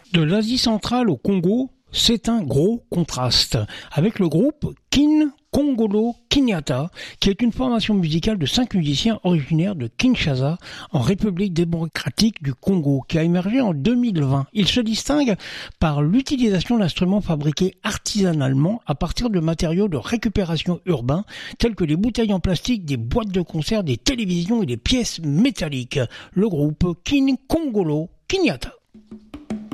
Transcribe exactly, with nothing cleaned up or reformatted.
De l'Asie centrale au Congo, c'est un gros contraste avec le groupe Kin Kongolo Kinyata, qui est une formation musicale de cinq musiciens originaires de Kinshasa, en République démocratique du Congo, qui a émergé en deux mille vingt. Il se distingue par l'utilisation d'instruments fabriqués artisanalement à partir de matériaux de récupération urbains, tels que des bouteilles en plastique, des boîtes de concert, des télévisions et des pièces métalliques. Le groupe Kin Kongolo Kinyata.